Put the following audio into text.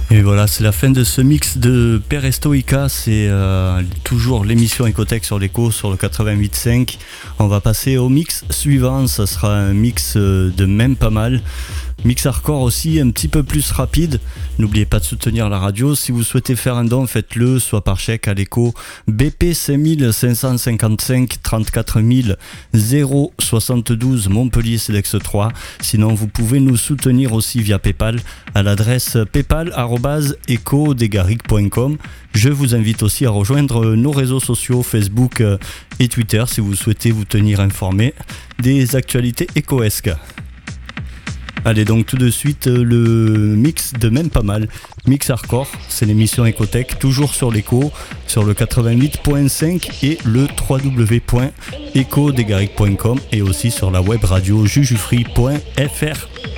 Et voilà, c'est la fin de ce mix de Perestroïka. C'est toujours l'émission Ecotech sur l'Eco, sur le 88.5. On va passer au mix suivant. Ça sera un mix de même pas mal. Mix hardcore aussi, un petit peu plus rapide. N'oubliez pas de soutenir la radio. Si vous souhaitez faire un don, faites-le, soit par chèque à l'écho BP 5555 34 072 Montpellier Cedex 3. Sinon, vous pouvez nous soutenir aussi via PayPal à l'adresse paypal@ecodegaric.com. Je vous invite aussi à rejoindre nos réseaux sociaux Facebook et Twitter si vous souhaitez vous tenir informé des actualités écoesques. Allez, donc tout de suite le mix de même pas mal. Mix hardcore, c'est l'émission Ecotech, toujours sur l'écho, sur le 88.5 et le www.ecodegaric.com et aussi sur la web radio jujufree.fr.